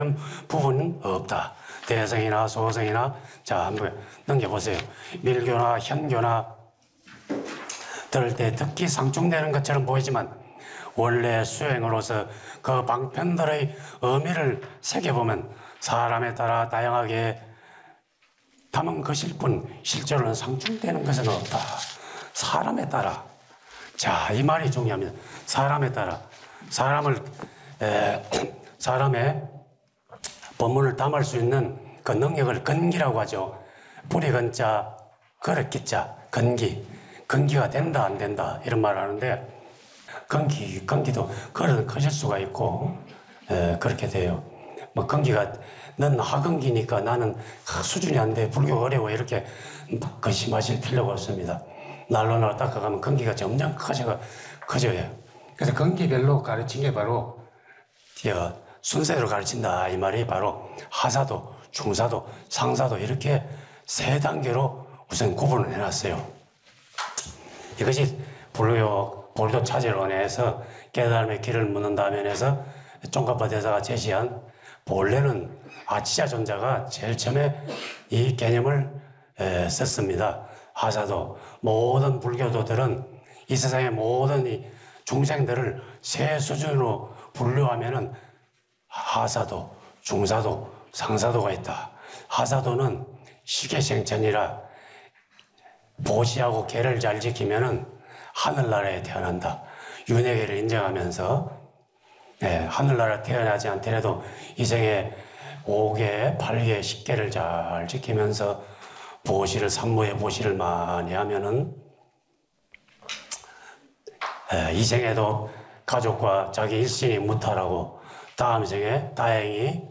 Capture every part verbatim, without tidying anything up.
부분은 없다. 대성이나 소성이나 자 한번 넘겨보세요. 밀교나 현교나 들을 때 특히 상충되는 것처럼 보이지만 원래 수행으로서 그 방편들의 의미를 새겨보면 사람에 따라 다양하게 담은 것일 뿐 실제로는 상충되는 것은 없다. 사람에 따라. 자, 이 말이 중요합니다. 사람에 따라. 사람을 에, 사람의 본문을 담을 수 있는 그 능력을 근기라고 하죠. 뿌리 근자, 그릇 기자, 근기. 근기가 된다 안 된다 이런 말을 하는데 근기, 근기도 그릇은 커질 수가 있고 에, 그렇게 돼요. 뭐 근기가 넌 하근기니까 나는 수준이 안 돼, 불교 어려워 이렇게 근심하실 필요가 없습니다. 날로 날 닦아가면 근기가 점점 커져가, 커져요. 그래서 근기별로 가르친 게 바로 순서대로 가르친다 이 말이 바로 하사도, 중사도, 상사도 이렇게 세 단계로 우선 구분을 해놨어요. 이것이 불교, 불교 차별원에서 깨달음의 길을 묻는다 면에서 쫑가파 대사가 제시한 본래는 아치자 존자가 제일 처음에 이 개념을 에, 썼습니다. 하사도 모든 불교도들은 이 세상의 모든 이 중생들을 세 수준으로 분류하면은 하사도, 중사도, 상사도가 있다. 하사도는 시계생천이라 보시하고 계를 잘 지키면은 하늘나라에 태어난다. 윤회계를 인정하면서 네, 하늘나라 태어나지 않더라도 이 생에 오 개, 팔 개, 십 개를 잘 지키면서 보시를, 산모의 보시를 많이 하면은 에, 이 생에도 가족과 자기 일신이 무탈하고 다음 생에 다행히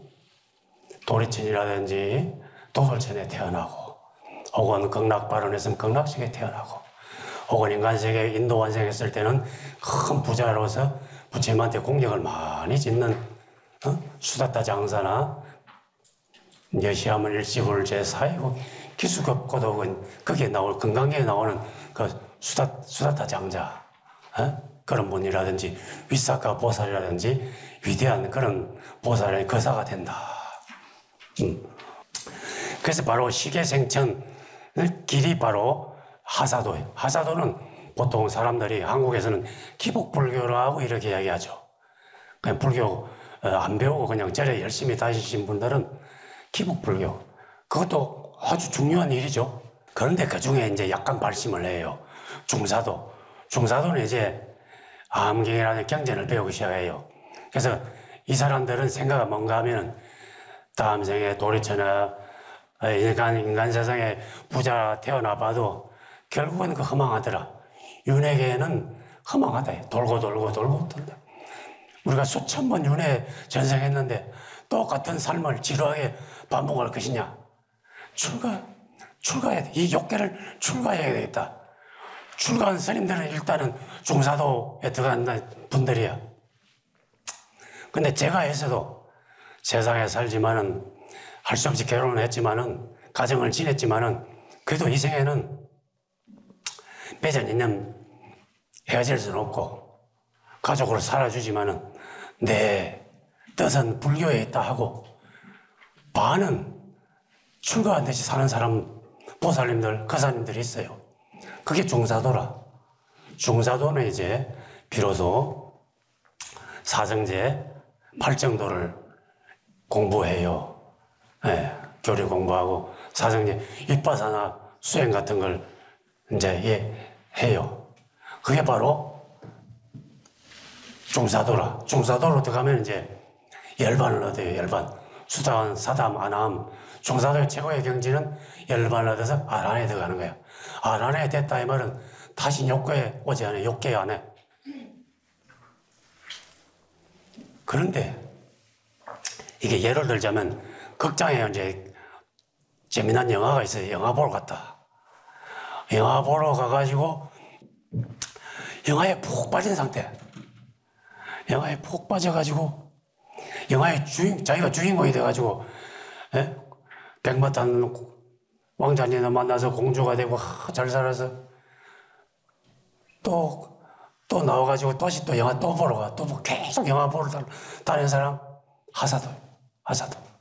도리천이라든지 도솔천에 태어나고 혹은 극락발원했으면 극락식에 태어나고 혹은 인간세계 인도 완생했을 때는 큰 부자로서 부처님한테 공격을 많이 짓는 어? 수다타 장사나 여시하면 일시불 제사이고 기수급고독은 거기에 나올 건강계에 나오는 그 수다, 수다타 장자 어? 그런 분이라든지 위사카 보살이라든지 위대한 그런 보살의 거사가 된다. 음. 그래서 바로 시계생천의 길이 바로 하사도예요. 하사도는 보통 사람들이 한국에서는 기복불교라고 이렇게 이야기하죠. 그냥 불교 안 배우고 그냥 절에 열심히 다니신 분들은 기복불교. 그것도 아주 중요한 일이죠. 그런데 그 중에 이제 약간 발심을 해요. 중사도. 중사도는 이제 암경이라는 경전을 배우기 시작해요. 그래서 이 사람들은 생각이 뭔가 하면은 다음 생에 도리처나 인간, 인간 세상에 부자 태어나 봐도 결국은 그 허망하더라. 윤회계는 허망하다. 돌고 돌고 돌고 돌다. 우리가 수천 번 윤회 전생했는데 똑같은 삶을 지루하게 반복할 것이냐? 출가, 출가해야 돼. 이 욕계를 출가해야 되겠다. 출가한 스님들은 일단은 중사도에 들어가는 분들이야. 근데 제가 해서도 세상에 살지만은 할 수 없이 결혼을 했지만은 가정을 지냈지만은 그래도 이 생에는 배전 있는 헤어질 수는 없고 가족으로 살아주지만은 내 뜻은 불교에 있다 하고 반은 출가한 듯이 사는 사람 보살님들, 거사님들이 있어요. 그게 중사도라. 중사도는 이제 비로소 사정제 팔정도를 공부해요. 네, 교리 공부하고 사정제 윗바사나 수행 같은 걸 이제 예, 해요. 그게 바로 중사도라. 중사도로 들어가면 이제 열반을 얻어요. 열반. 수다원, 사담, 아남. 중사도의 최고의 경지는 열반을 얻어서 아란에 들어가는 거야. 아란에 됐다 이 말은 다시 욕계에 오지 않아요. 욕계에 안 해. 그런데 이게 예를 들자면 극장에 이제 재미난 영화가 있어요. 영화 보러 갔다. 영화 보러 가가지고 영화에 푹 빠진 상태. 영화에 푹 빠져가지고 영화의 주인, 자기가 주인공이 돼가지고 예? 백마탄 왕자님을 만나서 공주가 되고 하, 잘 살아서 또, 또 나와가지고 다시 또 영화 또 보러 가. 또 계속 영화 보러 다니는 사람 하사도. 하사도.